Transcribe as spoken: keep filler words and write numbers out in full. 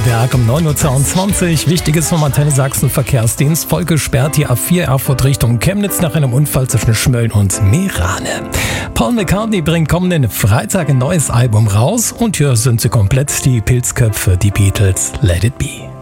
Berg um neun Uhr zweiundzwanzig. Wichtiges vom Antenne Sachsen Verkehrsdienst. Voll gesperrt die A vier Erfurt Richtung Chemnitz nach einem Unfall zwischen Schmölln und Meerane. Paul McCartney bringt kommenden Freitag ein neues Album raus und hier sind sie komplett, die Pilzköpfe, die Beatles, Let It Be.